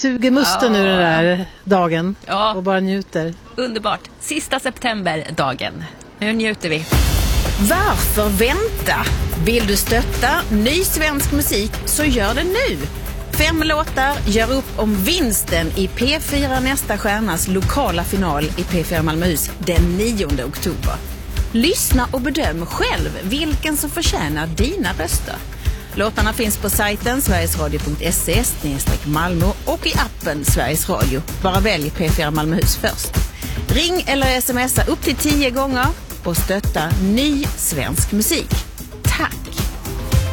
suger musten ur den där dagen och bara njuter. Underbart. Sista september-dagen. Nu njuter vi. Varför vänta? Vill du stötta ny svensk musik så gör det nu. 5 låtar gör upp om vinsten i P4 Nästa Stjärnas lokala final i P4 Malmöhus den 9 oktober. Lyssna och bedöm själv vilken som förtjänar dina röster. Låtarna finns på sajten sverigesradio.se/Malmö och i appen Sveriges Radio. Bara välj P4 Malmöhus först. Ring eller smsa upp till 10 gånger och stötta ny svensk musik.